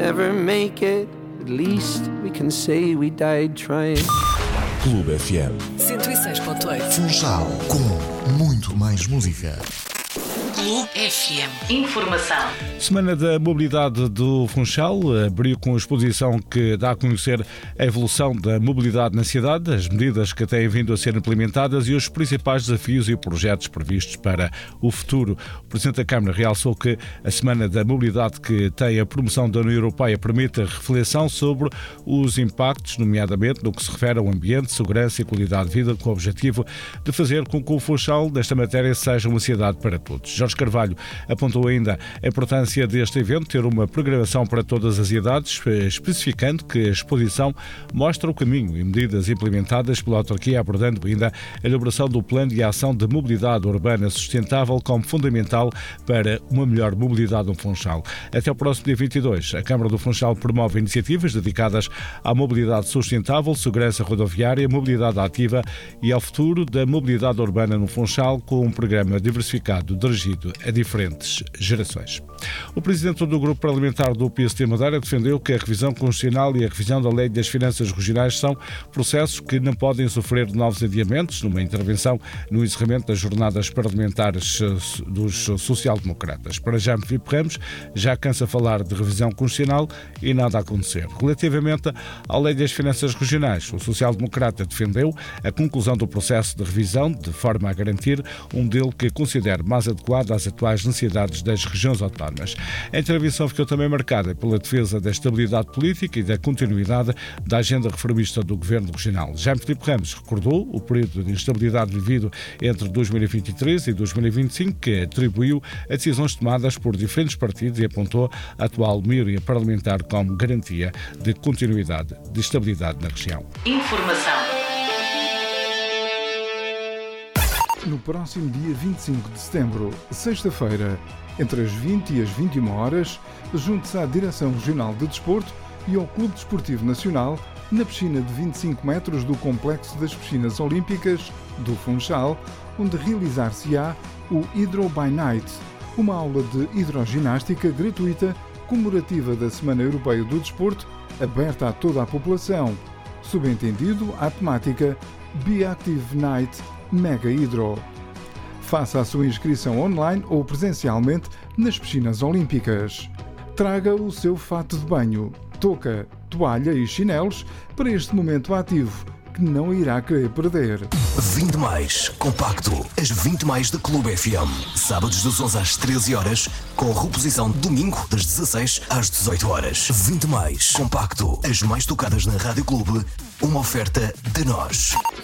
Never make it, at least we can say we died trying. Clube FM 106.8. Funchal, com muito mais música. Clube FM. Informação. Semana da Mobilidade do Funchal abriu com a exposição que dá a conhecer a evolução da mobilidade na cidade, as medidas que têm vindo a ser implementadas e os principais desafios e projetos previstos para o futuro. O Presidente da Câmara realçou que a Semana da Mobilidade, que tem a promoção da União Europeia, permite a reflexão sobre os impactos, nomeadamente no que se refere ao ambiente, segurança e qualidade de vida, com o objetivo de fazer com que o Funchal, nesta matéria, seja uma cidade para todos. Jorge Carvalho apontou ainda a importância deste evento ter uma programação para todas as idades, especificando que a exposição mostra o caminho e medidas implementadas pela autarquia, abordando ainda a elaboração do Plano de Ação de Mobilidade Urbana Sustentável como fundamental para uma melhor mobilidade no Funchal. Até o próximo dia 22, a Câmara do Funchal promove iniciativas dedicadas à mobilidade sustentável, segurança rodoviária, mobilidade ativa e ao futuro da mobilidade urbana no Funchal, com um programa diversificado dirigido a diferentes gerações. O presidente do grupo parlamentar do PSD Madeira defendeu que a revisão constitucional e a revisão da Lei das Finanças Regionais são processos que não podem sofrer novos adiamentos, numa intervenção no encerramento das jornadas parlamentares dos social-democratas. Para Jaime Filipe Ramos, já cansa falar de revisão constitucional e nada a acontecer. Relativamente à Lei das Finanças Regionais, o social-democrata defendeu a conclusão do processo de revisão de forma a garantir um modelo que considere mais adequado às atuais necessidades das regiões autónomas. A intervenção ficou também marcada pela defesa da estabilidade política e da continuidade da agenda reformista do Governo Regional. Jaime Filipe Ramos recordou o período de instabilidade vivido entre 2023 e 2025, que atribuiu a decisões tomadas por diferentes partidos e apontou a atual maioria parlamentar como garantia de continuidade de estabilidade na região. Informação. No próximo dia 25 de setembro, sexta-feira, entre as 20 e as 21 horas, junte-se à Direção Regional de Desporto e ao Clube Desportivo Nacional, na piscina de 25 metros do Complexo das Piscinas Olímpicas do Funchal, onde realizar-se-á o Hydro by Night, uma aula de hidroginástica gratuita comemorativa da Semana Europeia do Desporto, aberta a toda a população. Subentendido à temática Be Active Night Mega Hydro. Faça a sua inscrição online ou presencialmente nas piscinas olímpicas. Traga o seu fato de banho, touca, toalha e chinelos para este momento ativo que não irá querer perder. 20 mais compacto, as 20 mais da Clube FM. Sábados das 11 às 13 horas, com reposição domingo das 16 às 18 horas. 20 mais compacto, as mais tocadas na Rádio Clube, uma oferta de nós.